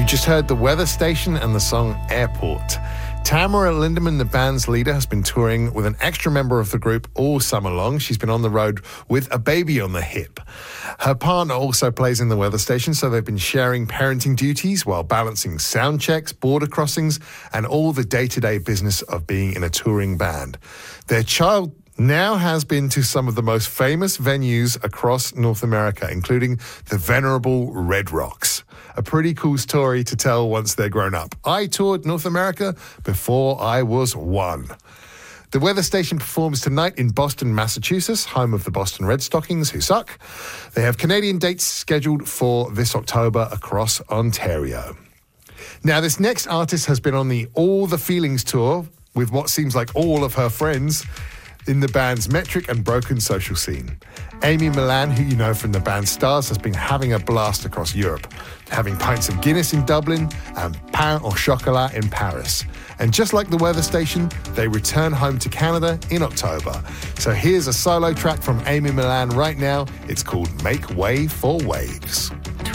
You just heard The Weather Station and the song Airport. Tamara Lindemann, the band's leader, has been touring with an extra member of the group all summer long. She's been on the road with a baby on the hip. Her partner also plays in The Weather Station, so they've been sharing parenting duties while balancing sound checks, border crossings, and all the day-to-day business of being in a touring band. Their child now has been to some of the most famous venues across North America, including the venerable Red Rocks. A pretty cool story to tell once they're grown up. I toured North America before I was 1. The Weather Station performs tonight in Boston, Massachusetts, home of the Boston Red Stockings, who suck. They have Canadian dates scheduled for this October across Ontario. Now, this next artist has been on the All the Feelings tour with what seems like all of her friends in the band's metric and broken social scene. Amy Millan, who you know from the band Stars, has been having a blast across Europe, having pints of Guinness in Dublin and pain au chocolat in Paris. And just like the Weather Station, they return home to Canada in October. So here's a solo track from Amy Millan right now. It's called Make Way for Waves.